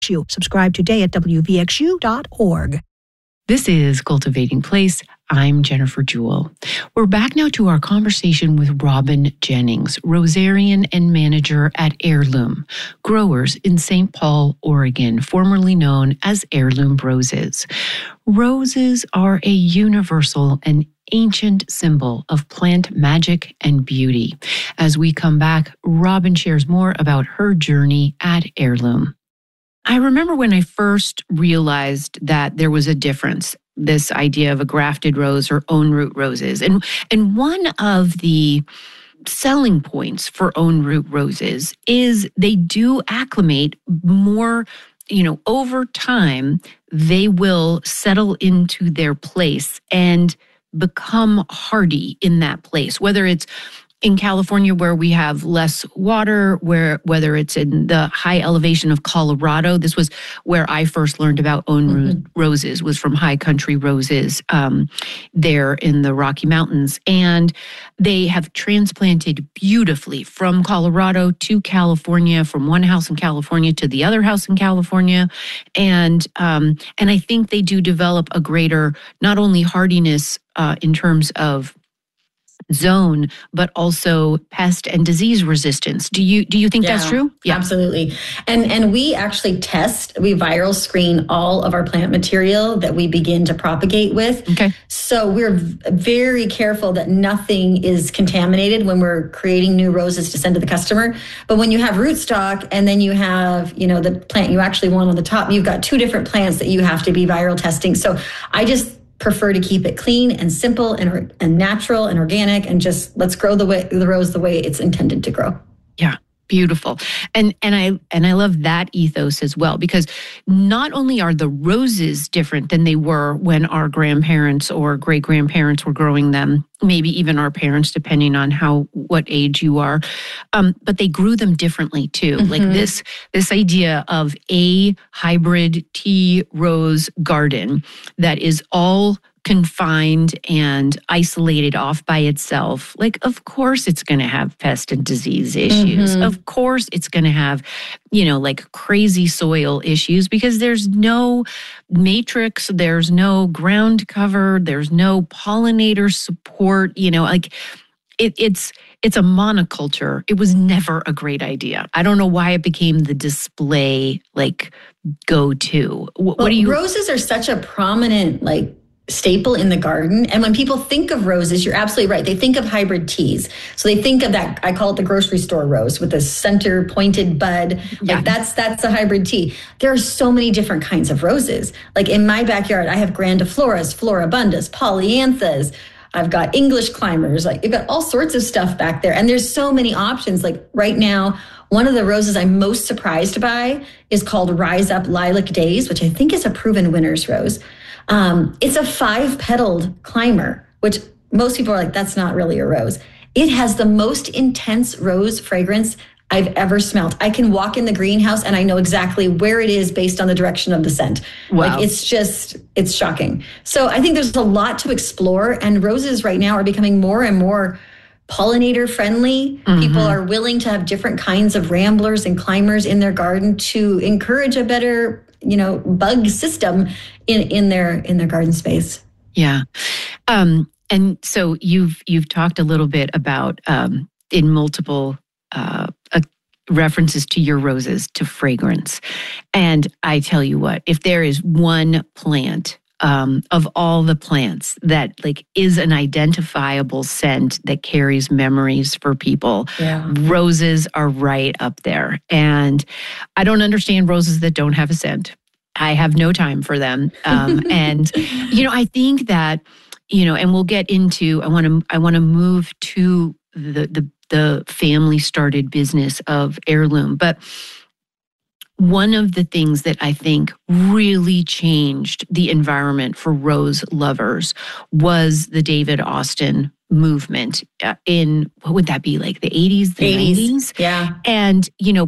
Subscribe today at wvxu.org. This is Cultivating Place. I'm Jennifer Jewell. We're back now to our conversation with Robin Jennings, rosarian and manager at Heirloom, growers in St. Paul, Oregon, formerly known as Heirloom Roses. Roses are a universal and ancient symbol of plant magic and beauty. As we come back, Robin shares more about her journey at Heirloom. I remember when I first realized that there was a difference, this idea of a grafted rose or own root roses. And one of the selling points for own root roses is they do acclimate more, over time, they will settle into their place and become hardy in that place, whether it's in California where we have less water, whether it's in the high elevation of Colorado. This was where I first learned about own root roses, was from High Country Roses there in the Rocky Mountains. And they have transplanted beautifully from Colorado to California, from one house in California to the other house in California. And I think they do develop a greater, not only hardiness in terms of zone, but also pest and disease resistance. Do you think that's true? Yeah, absolutely. And we actually we viral screen all of our plant material that we begin to propagate with. Okay. So we're very careful that nothing is contaminated when we're creating new roses to send to the customer. But when you have rootstock and then you have, the plant you actually want on the top, you've got two different plants that you have to be viral testing. So I just prefer to keep it clean and simple and natural and organic, and just let's grow the rose the way it's intended to grow. Yeah, beautiful. And I love that ethos as well, because not only are the roses different than they were when our grandparents or great grandparents were growing them, maybe even our parents, depending on what age you are, but they grew them differently too. Like this idea of a hybrid tea rose garden that is all confined and isolated off by itself. Like, of course it's going to have pest and disease issues. Of course it's going to have, like crazy soil issues, because there's no matrix, there's no ground cover, there's no pollinator support, it's a monoculture. It was never a great idea. I don't know why it became the display, go-to. What do you... Roses are such a prominent, staple in the garden. And when people think of roses, you're absolutely right. They think of hybrid teas. So they think of that, I call it the grocery store rose with the center pointed bud. Yeah. That's a hybrid tea. There are so many different kinds of roses. Like in my backyard, I have grandifloras, floribundas, polyanthas. I've got English climbers. You've got all sorts of stuff back there. And there's so many options. Like right now, one of the roses I'm most surprised by is called Rise Up Lilac Days, which I think is a proven winner's rose. It's a 5-petaled climber, which most people are like, that's not really a rose. It has the most intense rose fragrance I've ever smelled. I can walk in the greenhouse and I know exactly where it is based on the direction of the scent. Wow. It's shocking. So I think there's a lot to explore, and roses right now are becoming more and more pollinator friendly. People are willing to have different kinds of ramblers and climbers in their garden to encourage a better bug system in their garden space. Yeah. And so you've talked a little bit about in multiple references to your roses to fragrance. And I tell you what, if there is one plant of all the plants that is an identifiable scent that carries memories for people, roses are right up there. And I don't understand roses that don't have a scent. I have no time for them. And, I think that, and we'll get into, I want to move to the family started business of Heirloom. But one of the things that I think really changed the environment for rose lovers was the David Austin movement in, what would that be, the 80s, the 90s? Yeah. And,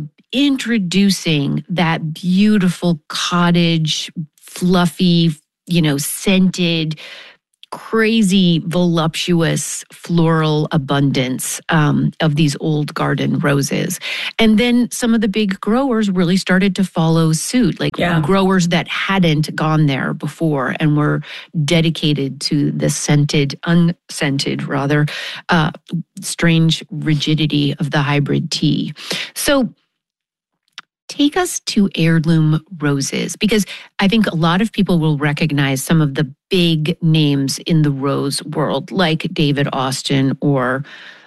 introducing that beautiful cottage, fluffy, scented, crazy, voluptuous floral abundance of these old garden roses. And then some of the big growers really started to follow suit, like growers that hadn't gone there before and were dedicated to the unscented rather, strange rigidity of the hybrid tea. So take us to heirloom roses, because I think a lot of people will recognize some of the big names in the rose world, like David Austin or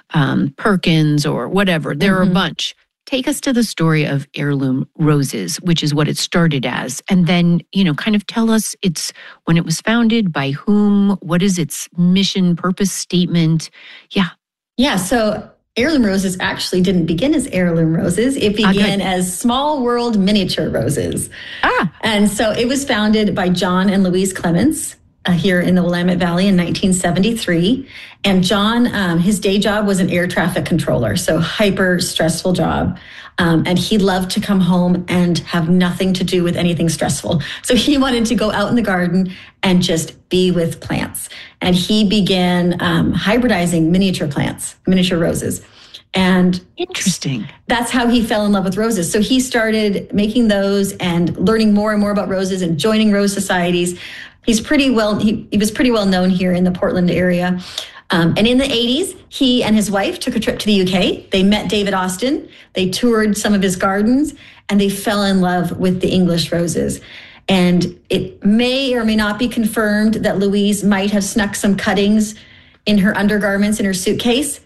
Perkins or whatever. There are a bunch. Take us to the story of heirloom roses, which is what it started as. And then, kind of tell us when it was founded, by whom, what is its mission, purpose statement? Yeah. So heirloom roses actually didn't begin as heirloom roses. It began as Small World Miniature Roses. And so it was founded by John and Louise Clements here in the Willamette Valley in 1973. And John, his day job was an air traffic controller, so hyper stressful job. And he loved to come home and have nothing to do with anything stressful. So he wanted to go out in the garden and just be with plants. And he began hybridizing miniature plants, miniature roses. And interesting. That's how he fell in love with roses. So he started making those and learning more and more about roses and joining rose societies. He was pretty well known here in the Portland area. And in the 80s, he and his wife took a trip to the UK. They met David Austin. They toured some of his gardens, and they fell in love with the English roses. And it may or may not be confirmed that Louise might have snuck some cuttings in her undergarments in her suitcase.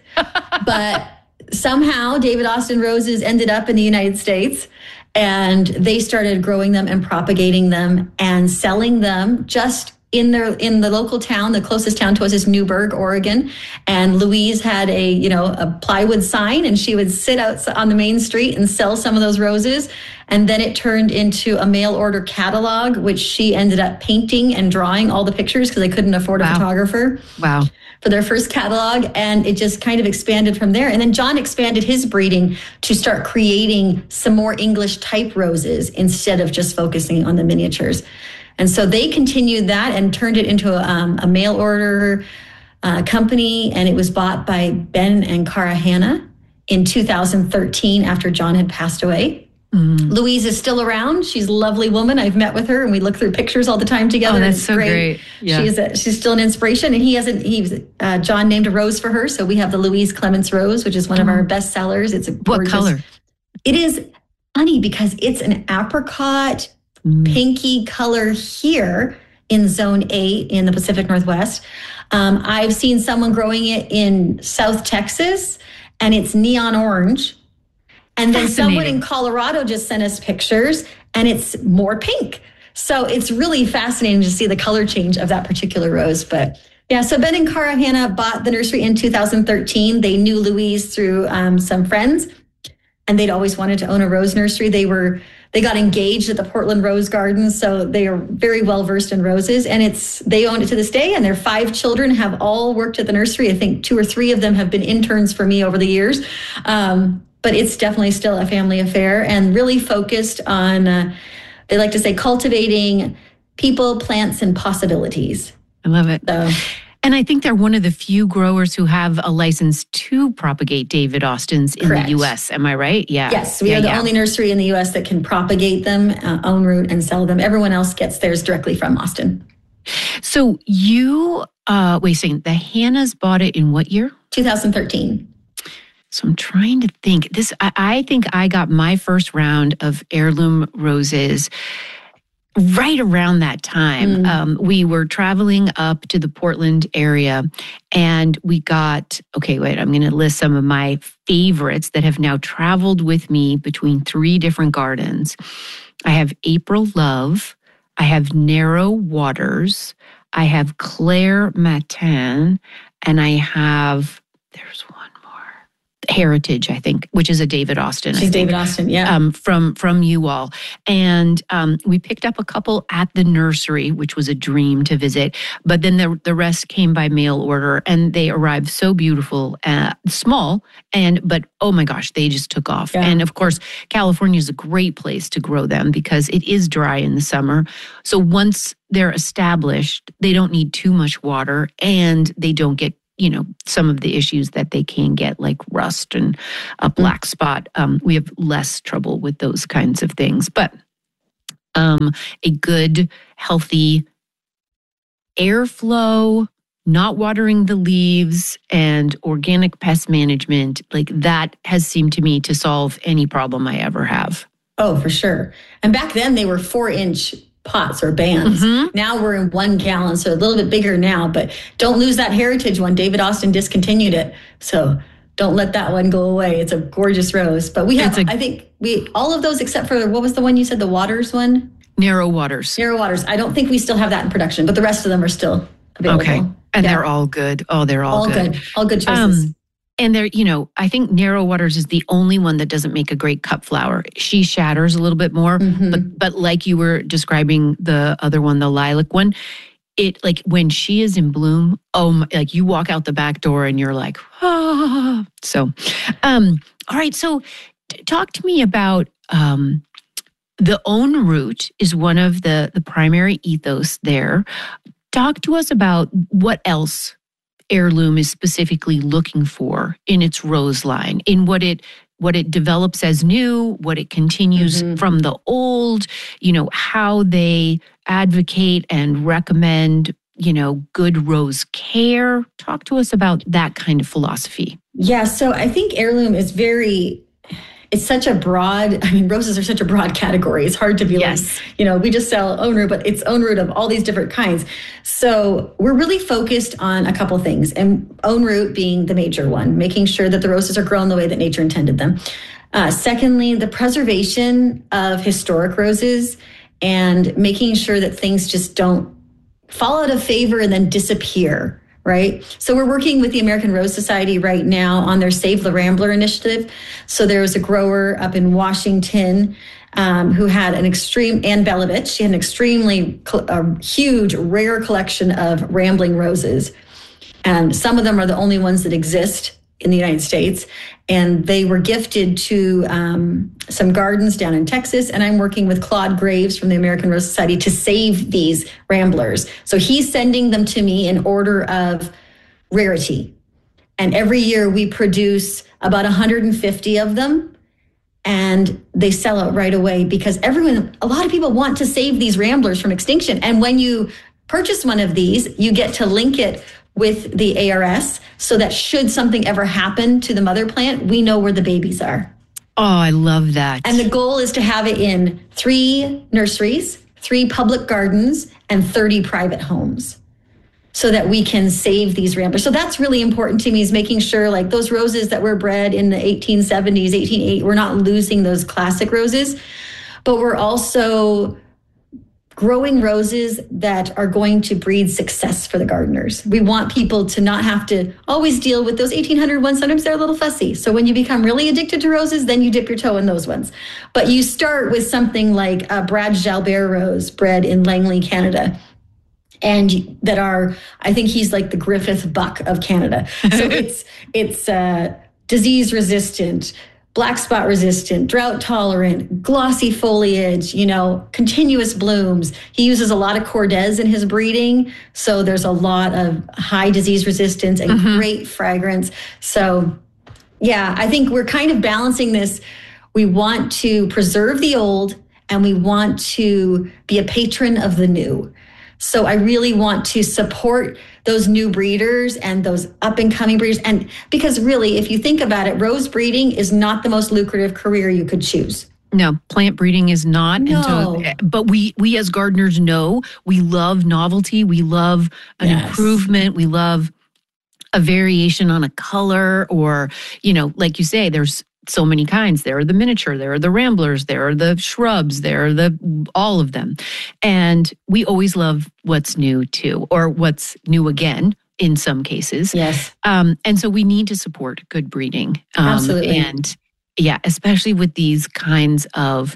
But somehow David Austin roses ended up in the United States, and they started growing them and propagating them and selling them just in the local town. The closest town to us is Newberg, Oregon. And Louise had a plywood sign, and she would sit out on the main street and sell some of those roses. And then it turned into a mail order catalog, which she ended up painting and drawing all the pictures because they couldn't afford a photographer. Wow. For their first catalog, and it just kind of expanded from there. And then John expanded his breeding to start creating some more English type roses instead of just focusing on the miniatures. And so they continued that and turned it into a mail order company, and it was bought by Ben and Cara Hanna in 2013 after John had passed away. Louise is still around. She's a lovely woman. I've met with her, and we look through pictures all the time together. Oh, that's so great. Yeah. She's still an inspiration, and John named a rose for her. So we have the Louise Clements rose, which is one of our best sellers. It's a gorgeous. What color? It is funny because it's an apricot pinky color here in Zone 8 in the Pacific Northwest. I've seen someone growing it in South Texas, and it's neon orange. And then someone in Colorado just sent us pictures, and it's more pink. So it's really fascinating to see the color change of that particular rose. But yeah, so Ben and Cara Hanna bought the nursery in 2013. They knew Louise through some friends, and they'd always wanted to own a rose nursery. They got engaged at the Portland Rose Garden, so they are very well versed in roses, and they own it to this day. And their 5 children have all worked at the nursery. I think 2 or 3 of them have been interns for me over the years. But it's definitely still a family affair, and really focused on, they like to say, cultivating people, plants, and possibilities. I love it. So, and I think they're one of the few growers who have a license to propagate David Austins in the U.S. Am I right? Yeah. Yes, we are the only nursery in the U.S. that can propagate them, own root, and sell them. Everyone else gets theirs directly from Austin. So you, wait a second, the Hannas bought it in what year? 2013. So I'm trying to think. I think I got my first round of heirloom roses right around that time. We were traveling up to the Portland area, and we got, I'm going to list some of my favorites that have now traveled with me between 3 different gardens. I have April Love, I have Narrow Waters, I have Claire Matin, and I have, there's one more. Heritage, I think, which is a David Austin. She's David Austin, yeah. From you all. And we picked up a couple at the nursery, which was a dream to visit. But then the rest came by mail order, and they arrived so beautiful, small, but oh my gosh, they just took off. Yeah. And of course, California is a great place to grow them because it is dry in the summer. So once they're established, they don't need too much water, and they don't get some of the issues that they can get, like rust and a black spot. We have less trouble with those kinds of things. But a good, healthy airflow, not watering the leaves, and organic pest management, like that has seemed to me to solve any problem I ever have. Oh, for sure. And back then they were 4-inch pots or bands. Now we're in 1 gallon, so a little bit bigger now, but don't lose that heritage one. David Austin discontinued it. So don't let that one go away. It's a gorgeous rose. But we have, I think all of those except for, what was the one you said, the Waters one? Narrow Waters. Narrow Waters. I don't think we still have that in production, but the rest of them are still available. Okay. And they're all good. Oh, they're all good. All good choices. And they're, I think Narrow Waters is the only one that doesn't make a great cut flower. She shatters a little bit more, but like you were describing the other one, the lilac one, it like when she is in bloom, like you walk out the back door and you're like, ah. So, all right. So talk to me about the own root is one of the primary ethos there. Talk to us about what else Heirloom is specifically looking for in its rose line, in what it develops as new, what it continues from the old, how they advocate and recommend, good rose care. Talk to us about that kind of philosophy. Yeah, so I think Heirloom is it's such a broad, roses are such a broad category. It's hard to be like, we just sell own root, but it's own root of all these different kinds. So we're really focused on a couple things, and own root being the major one, making sure that the roses are grown the way that nature intended them. Secondly, the preservation of historic roses and making sure that things just don't fall out of favor and then disappear. Right? So we're working with the American Rose Society right now on their Save the Rambler initiative. So there was a grower up in Washington who had Ann Belovich. She had an extremely huge, rare collection of rambling roses. And some of them are the only ones that exist in the United States. And they were gifted to some gardens down in Texas. And I'm working with Claude Graves from the American Rose Society to save these ramblers. So he's sending them to me in order of rarity. And every year we produce about 150 of them. And they sell out right away because a lot of people want to save these ramblers from extinction. And when you purchase one of these, you get to link it with the ARS so that should something ever happen to the mother plant, we know where the babies are. Oh, I love that. And the goal is to have it in 3 nurseries, 3 public gardens, and 30 private homes so that we can save these ramblers. So that's really important to me, is making sure like those roses that were bred in the 1870s, 1880, we're not losing those classic roses, but we're also growing roses that are going to breed success for the gardeners. We want people to not have to always deal with those 1800 ones. Sometimes they're a little fussy. So when you become really addicted to roses, then you dip your toe in those ones. But you start with something like a Brad Jalbert rose bred in Langley, Canada. And that are, I think he's like the Griffith Buck of Canada. So it's disease resistant, black spot resistant, drought tolerant, glossy foliage, continuous blooms. He uses a lot of Cordes in his breeding. So there's a lot of high disease resistance and great fragrance. So yeah, I think we're kind of balancing this. We want to preserve the old and we want to be a patron of the new. So I really want to support those new breeders and those up and coming breeders. And because really, if you think about it, rose breeding is not the most lucrative career you could choose. No, plant breeding is not. No. And so, but we as gardeners know we love novelty. We love an improvement. We love a variation on a color or, like you say, there's so many kinds. There are the miniature, there are the ramblers, there are the shrubs, there are all of them. And we always love what's new too, or what's new again in some cases. Yes. And so we need to support good breeding. Absolutely. And yeah, especially with these kinds of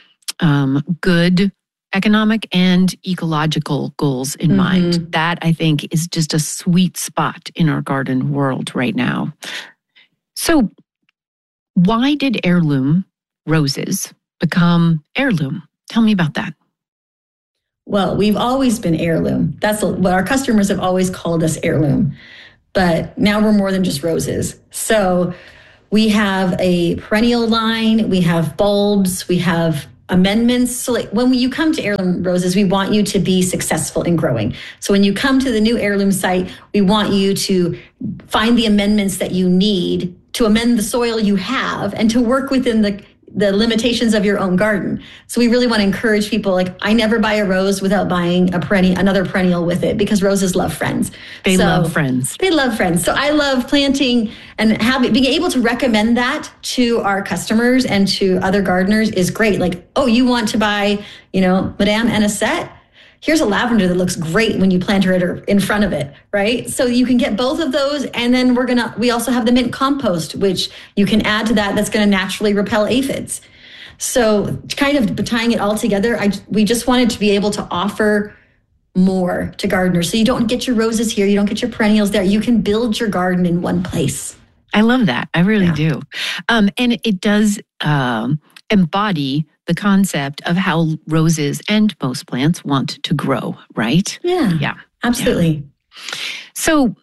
good economic and ecological goals in mind. That, I think, is just a sweet spot in our garden world right now. So why did heirloom roses become heirloom? Tell me about that. Well, we've always been heirloom. That's what our customers have always called us, heirloom. But now we're more than just roses. So we have a perennial line, we have bulbs, we have amendments. So like when you come to heirloom roses, we want you to be successful in growing. So when you come to the new heirloom site, we want you to find the amendments that you need to amend the soil you have and to work within the limitations of your own garden. So we really want to encourage people, like, I never buy a rose without buying another perennial with it, because roses love friends. They love friends. They love friends. So I love planting and being able to recommend that to our customers and to other gardeners is great. Like, oh, you want to buy, Madame Anisette? Here's a lavender that looks great when you plant her in front of it, right? So you can get both of those. And then we also have the mint compost, which you can add to that. That's going to naturally repel aphids. So kind of tying it all together, we just wanted to be able to offer more to gardeners. So you don't get your roses here, you don't get your perennials there. You can build your garden in one place. I love that. I really do. And it does embody the concept of how roses and most plants want to grow, right? Yeah, absolutely. Yeah. So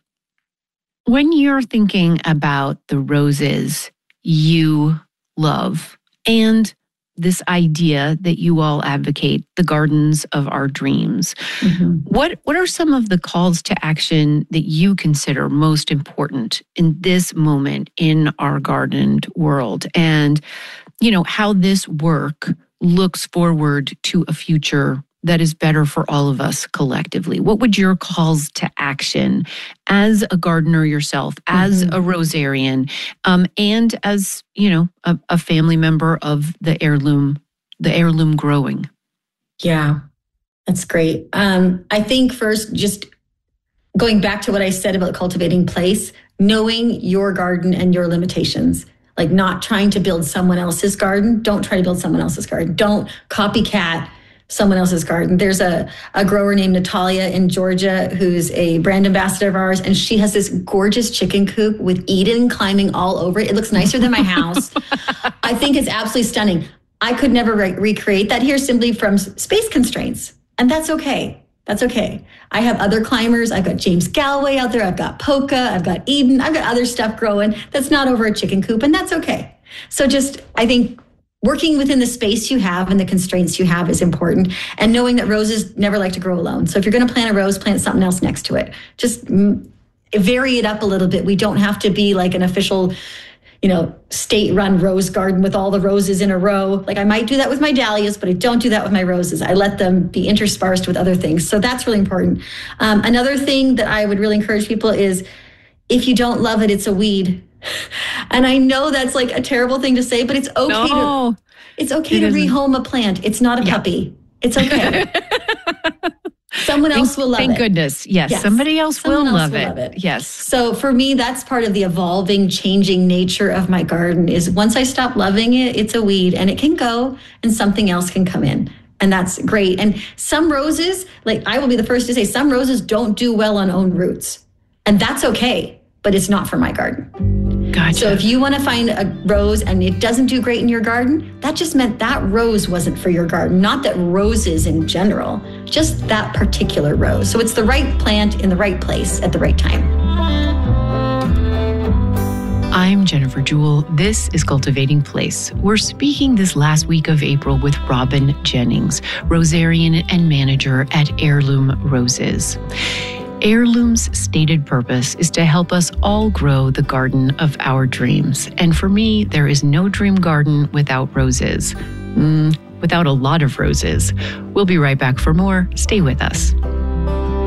when you're thinking about the roses you love and this idea that you all advocate, the gardens of our dreams, what are some of the calls to action that you consider most important in this moment in our gardened world? And how this work looks forward to a future that is better for all of us collectively. What would your calls to action as a gardener yourself, as a rosarian, and as, a family member of the heirloom growing? Yeah, that's great. I think first, just going back to what I said about cultivating place, knowing your garden and your limitations. Like not trying to build someone else's garden. Don't try to build someone else's garden. Don't copycat someone else's garden. There's a grower named Natalia in Georgia who's a brand ambassador of ours, and she has this gorgeous chicken coop with Eden climbing all over it. It looks nicer than my house. I think it's absolutely stunning. I could never recreate that here simply from space constraints, and that's okay. That's okay. I have other climbers. I've got James Galway out there. I've got Polka. I've got Eden. I've got other stuff growing that's not over a chicken coop, and that's okay. So I think working within the space you have and the constraints you have is important, and knowing that roses never like to grow alone. So if you're going to plant a rose, plant something else next to it. Just vary it up a little bit. We don't have to be like an official state-run rose garden with all the roses in a row. Like I might do that with my dahlias, but I don't do that with my roses. I let them be interspersed with other things. So that's really important. Another thing that I would really encourage people is, if you don't love it, it's a weed. And I know that's like a terrible thing to say, but it's okay to rehome a plant. It's not a puppy. It's okay. Someone else will love it. Thank goodness. Yes. Somebody else will love it. Yes. So for me, that's part of the evolving, changing nature of my garden is once I stop loving it, it's a weed and it can go and something else can come in. And that's great. And some roses, like I will be the first to say, some roses don't do well on own roots. And that's okay, but it's not for my garden. Gotcha. So if you want to find a rose and it doesn't do great in your garden, that just meant that rose wasn't for your garden. Not that roses in general, just that particular rose. So it's the right plant in the right place at the right time. I'm Jennifer Jewell. This is Cultivating Place. We're speaking this last week of April with Robin Jennings, rosarian and manager at Heirloom Roses. Heirloom's stated purpose is to help us all grow the garden of our dreams. And for me, there is no dream garden without roses. Without a lot of roses. We'll be right back for more. Stay with us.